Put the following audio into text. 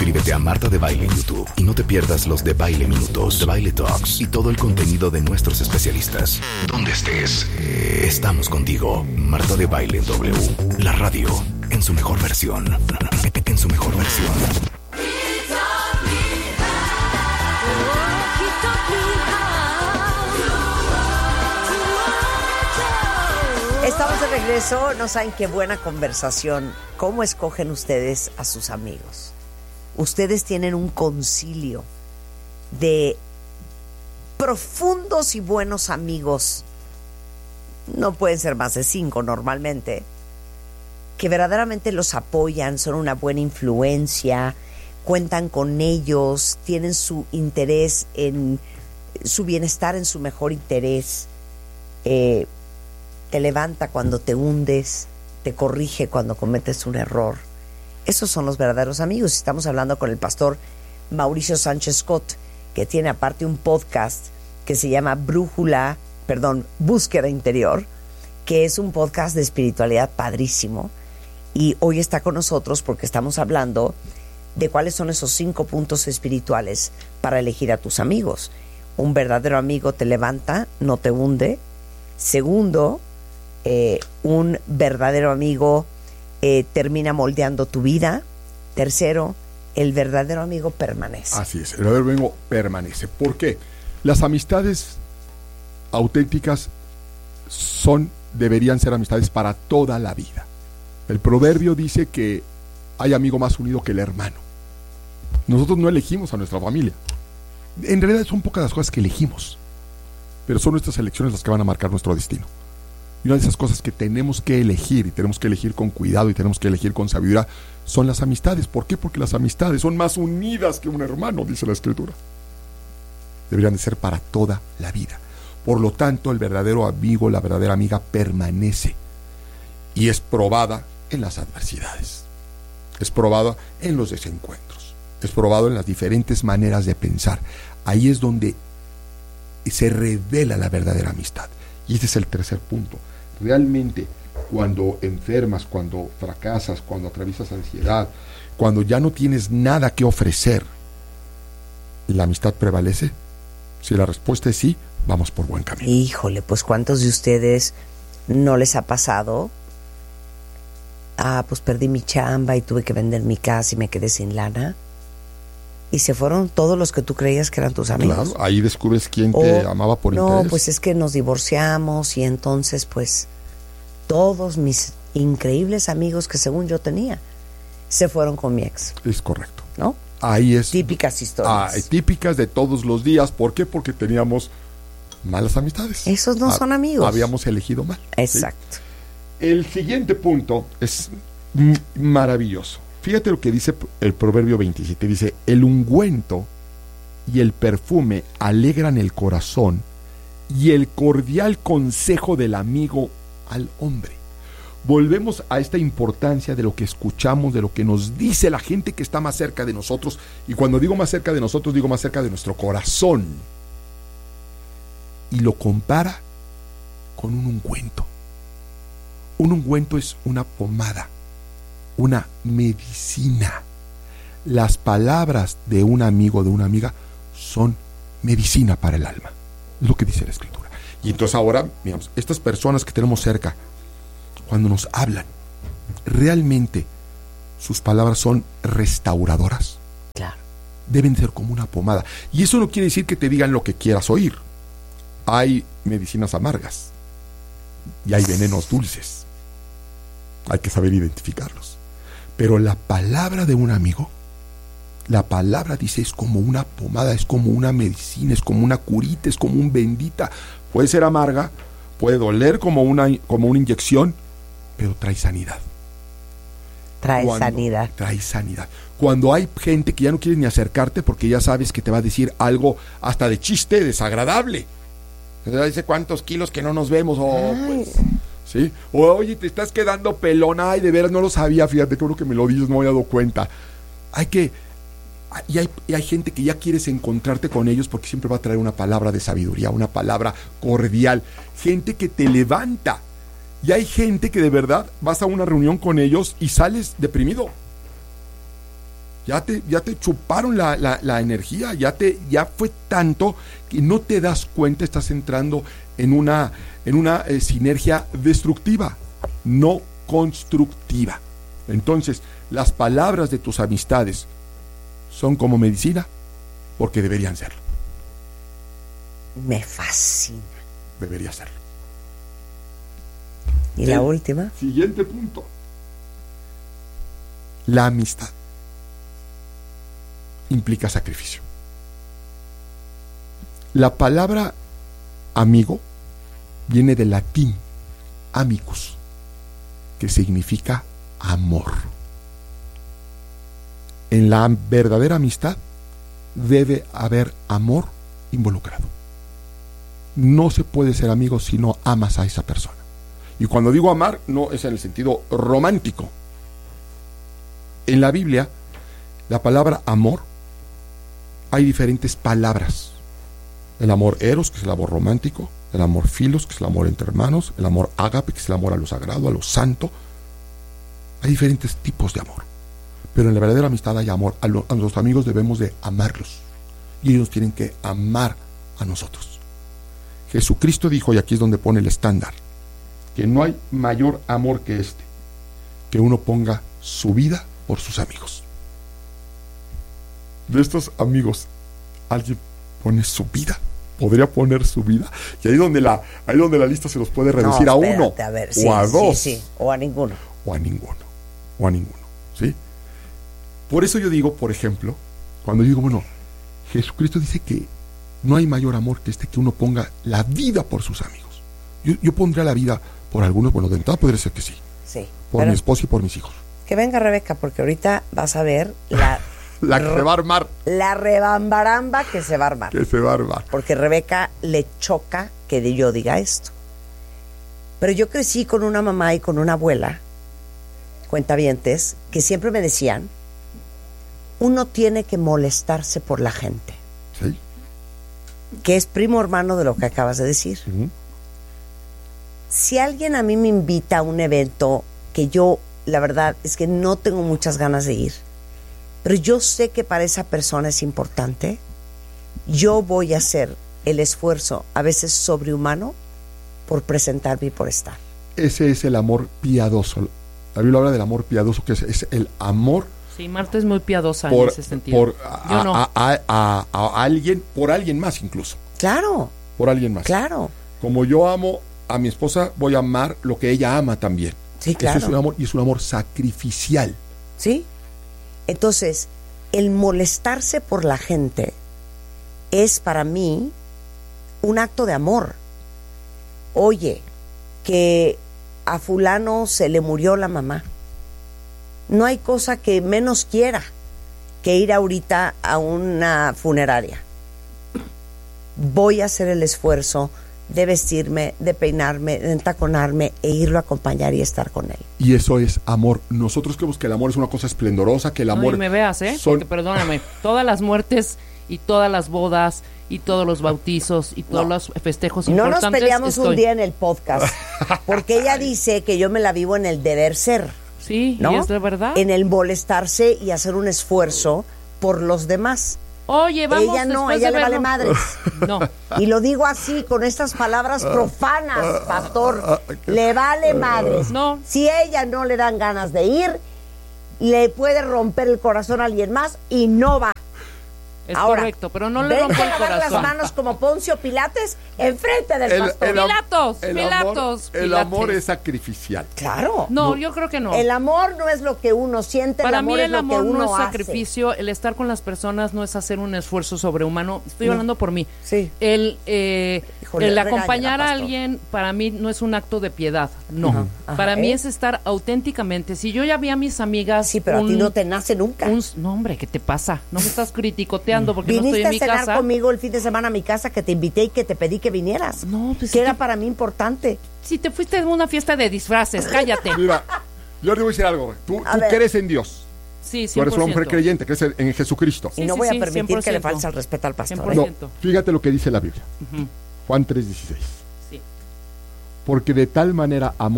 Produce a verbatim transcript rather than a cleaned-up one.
Suscríbete a Marta de Baile en YouTube y no te pierdas los de Baile Minutos, de Baile Talks y todo el contenido de nuestros especialistas. Donde estés, estamos contigo. Marta de Baile en W, la radio en su mejor versión. En su mejor versión. Estamos de regreso. No saben qué buena conversación. ¿Cómo escogen ustedes a sus amigos? Ustedes tienen un concilio de profundos y buenos amigos. No pueden ser más de cinco normalmente, que verdaderamente los apoyan, son una buena influencia, cuentan con ellos, tienen su interés en su bienestar, en su mejor interés. Eh, te levanta cuando te hundes, te corrige cuando cometes un error. Esos son los verdaderos amigos. Estamos hablando con el pastor Mauricio Sánchez Scott, que tiene aparte un podcast que se llama Brújula, perdón, Búsqueda Interior, que es un podcast de espiritualidad padrísimo. Y hoy está con nosotros porque estamos hablando de cuáles son esos cinco puntos espirituales para elegir a tus amigos. Un verdadero amigo te levanta, no te hunde. Segundo, eh, un verdadero amigo eh, termina moldeando tu vida. Tercero, el verdadero amigo permanece. Así es, el verdadero amigo permanece. ¿Por qué? Las amistades auténticas son, deberían ser amistades para toda la vida. El proverbio dice que hay amigo más unido que el hermano. Nosotros no elegimos a nuestra familia. En realidad son pocas las cosas que elegimos, pero son nuestras elecciones las que van a marcar nuestro destino. Y una de esas cosas que tenemos que elegir, y tenemos que elegir con cuidado, y tenemos que elegir con sabiduría, son las amistades. ¿Por qué? Porque las amistades son más unidas que un hermano, dice la Escritura. Deberían de ser para toda la vida. Por lo tanto, el verdadero amigo, la verdadera amiga permanece. Y es probada en las adversidades. Es probada en los desencuentros. Es probado en las diferentes maneras de pensar. Ahí es donde se revela la verdadera amistad. Y este es el tercer punto. Realmente, cuando enfermas, cuando fracasas, cuando atraviesas ansiedad, cuando ya no tienes nada que ofrecer, ¿la amistad prevalece? Si la respuesta es sí, vamos por buen camino. Híjole, pues ¿cuántos de ustedes no les ha pasado? Ah, pues perdí mi chamba y tuve que vender mi casa y me quedé sin lana. Y se fueron todos los que tú creías que eran tus amigos. Claro, ahí descubres quién te o, amaba por no, interés. No, pues es que nos divorciamos y entonces pues todos mis increíbles amigos que según yo tenía se fueron con mi ex. Es correcto. ¿No? Ahí es. Típicas historias. Ah, típicas de todos los días. ¿Por qué? Porque teníamos malas amistades. Esos no ah, son amigos. Habíamos elegido mal. Exacto. ¿Sí? El siguiente punto es m- maravilloso. Fíjate lo que dice el Proverbio veintisiete. Dice, el ungüento y el perfume alegran el corazón y el cordial consejo del amigo al hombre. Volvemos a esta importancia de lo que escuchamos, de lo que nos dice la gente que está más cerca de nosotros. Y cuando digo más cerca de nosotros, digo más cerca de nuestro corazón. Y lo compara con un ungüento. Un ungüento es una pomada, una medicina. Las palabras de un amigo o de una amiga son medicina para el alma. Es lo que dice la Escritura. Y entonces ahora, digamos, estas personas que tenemos cerca, cuando nos hablan, realmente sus palabras son restauradoras. Claro. Deben ser como una pomada. Y eso no quiere decir que te digan lo que quieras oír. Hay medicinas amargas y hay venenos dulces. Hay que saber identificarlos. Pero la palabra de un amigo, la palabra, dice, es como una pomada, es como una medicina, es como una curita, es como un bendita. Puede ser amarga, puede doler como una, como una inyección, pero trae sanidad. Trae Cuando, sanidad. Trae sanidad. Cuando hay gente que ya no quiere ni acercarte porque ya sabes que te va a decir algo hasta de chiste, desagradable. Dice, ¿cuántos kilos que no nos vemos? Oh, pues, ¿sí? O, oye, te estás quedando pelón. Ay, de veras no lo sabía, fíjate, creo que me lo dices, no me había dado cuenta. Hay que... Y hay, y hay gente que ya quieres encontrarte con ellos porque siempre va a traer una palabra de sabiduría, una palabra cordial. Gente que te levanta. Y hay gente que de verdad vas a una reunión con ellos y sales deprimido. Ya te, ya te chuparon la, la, la energía, ya, te, ya fue tanto que no te das cuenta, estás entrando en una, en una eh, sinergia destructiva, no constructiva. Entonces, las palabras de tus amistades son como medicina, porque deberían serlo. Me fascina. Debería serlo. ¿Y la última? Siguiente punto. La amistad implica sacrificio. La palabra amigo viene del latín amicus, que significa amor. En la verdadera amistad debe haber amor involucrado. No se puede ser amigo si no amas a esa persona. Y cuando digo amar, no es en el sentido romántico. En la Biblia, la palabra amor, hay diferentes palabras. El amor eros, que es el amor romántico, el amor filos, que es el amor entre hermanos, el amor ágape, que es el amor a lo sagrado, a lo santo. Hay diferentes tipos de amor. Pero en la verdadera amistad hay amor. A, lo, a los amigos debemos de amarlos. Y ellos tienen que amar a nosotros. Jesucristo dijo, y aquí es donde pone el estándar, que no hay mayor amor que este, que uno ponga su vida por sus amigos. De estos amigos, ¿alguien pone su vida? ¿Podría poner su vida? Y ahí donde la, ahí donde la lista se los puede reducir no, espérate, a uno, a ver, o sí, a dos, sí, sí, o a ninguno. O a ninguno, o a ninguno, ¿sí? Por eso yo digo, por ejemplo, cuando yo digo, bueno, Jesucristo dice que no hay mayor amor que este, que uno ponga la vida por sus amigos. Yo, yo pondría la vida por algunos, bueno, de entrada podría ser que sí. Sí. Por mi esposa y por mis hijos. Que venga Rebeca, porque ahorita vas a ver la... la que se va a armar. La rebambaramba que se va a armar. Que se va a armar. Porque Rebeca le choca que yo diga esto. Pero yo crecí con una mamá y con una abuela, cuentavientes, que siempre me decían, uno tiene que molestarse por la gente. Sí. Que es primo hermano de lo que acabas de decir. Uh-huh. Si alguien a mí me invita a un evento que yo, la verdad, es que no tengo muchas ganas de ir, pero yo sé que para esa persona es importante, yo voy a hacer el esfuerzo, a veces sobrehumano, por presentarme y por estar. Ese es el amor piadoso. La Biblia habla del amor piadoso, que es, es el amor. Sí, Marta es muy piadosa por, en ese sentido. Por a, yo no. a, a, a, a alguien, por alguien más incluso. Claro. Por alguien más. Claro. Como yo amo a mi esposa, voy a amar lo que ella ama también. Sí, claro. Eso es un amor, y es un amor sacrificial. Sí. Entonces, el molestarse por la gente es para mí un acto de amor. Oye, que a fulano se le murió la mamá. No hay cosa que menos quiera que ir ahorita a una funeraria. Voy a hacer el esfuerzo de vestirme, de peinarme, de entaconarme e irlo a acompañar y estar con él. Y eso es amor. Nosotros creemos que el amor es una cosa esplendorosa, que el amor... No, y me veas, ¿eh? Son... Porque, perdóname, todas las muertes y todas las bodas y todos los bautizos y todos no. los festejos no importantes... No nos peleamos estoy... un día en el podcast, porque ella dice que yo me la vivo en el deber ser. Sí, ¿no? Y es de verdad. En el molestarse y hacer un esfuerzo por los demás. Oye, vamos. Ella no, ella le verlo. Vale madres. No. Y lo digo así, con estas palabras profanas, pastor. Le vale madres. No. Si a ella no le dan ganas de ir, le puede romper el corazón a alguien más y no va. Es Ahora, correcto, pero no le rompo el corazón. Lavar las manos como Poncio Pilates enfrente del el, pastor. El, Pilatos, el Pilatos, amor, el amor es sacrificial. Claro. No, no, yo creo que no. El amor no es lo que uno siente, Para el amor mí el es lo amor que uno no es hace. sacrificio, el estar con las personas no es hacer un esfuerzo sobrehumano. Estoy no. hablando por mí. Sí. El, eh, Híjole, el acompañar regaña, a alguien para mí no es un acto de piedad, no. Ajá, ajá, para ¿eh? mí es estar auténticamente. Si yo ya vi a mis amigas... Sí, pero un, a ti no te nace nunca. Un, no, hombre, ¿qué te pasa? No me estás criticoteando porque no estoy en mi casa. Viniste a cenar conmigo el fin de semana a mi casa, que te invité y que te pedí que vinieras. No, pues... Que si era te... para mí importante. Si te fuiste a una fiesta de disfraces, cállate. Mira, yo te voy a decir algo. Tú, tú crees en Dios. Sí, cien por ciento. Tú eres una mujer creyente, crees en Jesucristo. Sí, y no sí, voy a sí, permitir cien por ciento. que le falte el respeto al pastor. cien por ciento. No, fíjate lo que dice la Biblia. Uh-huh. Juan tres dieciséis. Sí. Porque de tal manera amó